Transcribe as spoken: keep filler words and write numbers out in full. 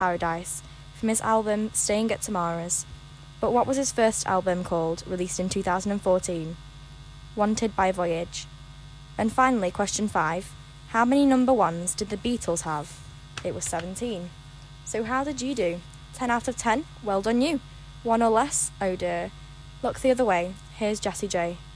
Paradise from his album Staying at Tamara's. But what was his first album called, released in two thousand fourteen? Wanted by Voyage. And finally, question five. How many number ones did the Beatles have? It was seventeen. So how did you do? ten out of ten? Well done you. One or less? Oh dear. Look the other way. Here's Jessie J.